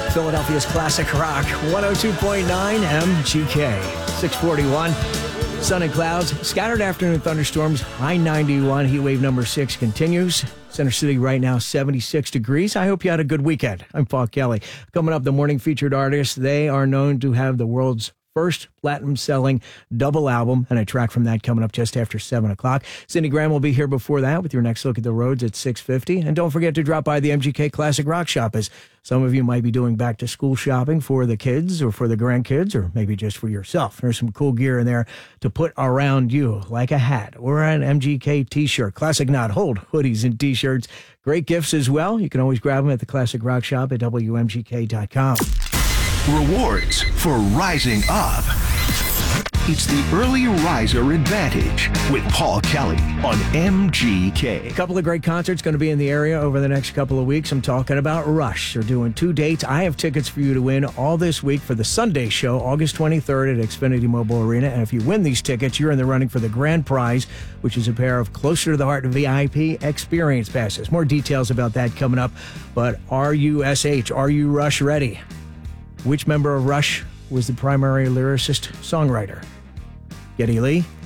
Philadelphia's classic rock, 102.9 MGK, 641. Sun and clouds, scattered afternoon thunderstorms, high 91, heat wave number 6 continues. Center City right now, 76 degrees. I hope you had a good weekend. I'm Paul Kelly. Coming up, the morning featured artists. They are known to have the world's first platinum-selling double album, and a track from that coming up just after 7 o'clock. Cindy Graham will be here before that with your next look at the roads at 6:50. And don't forget to drop by the MGK Classic Rock Shop, as some of you might be doing back-to-school shopping for the kids or for the grandkids or maybe just for yourself. There's some cool gear in there to put around you, like a hat or an MGK T-shirt, classic not hold hoodies and T-shirts. Great gifts as well. You can always grab them at the Classic Rock Shop at WMGK.com. Rewards for rising up. It's the Early Riser Advantage with Paul Kelly on MGK. A couple of great concerts going to be in the area over the next couple of weeks. I'm talking about Rush. They're doing 2 dates. I have tickets for you to win all this week for the Sunday show, August 23rd at Xfinity Mobile Arena. And if you win these tickets, you're in the running for the grand prize, which is a pair of Closer to the Heart VIP experience passes. More details about that coming up. But are you Rush ready? Which member of Rush was the primary lyricist-songwriter? Geddy Lee,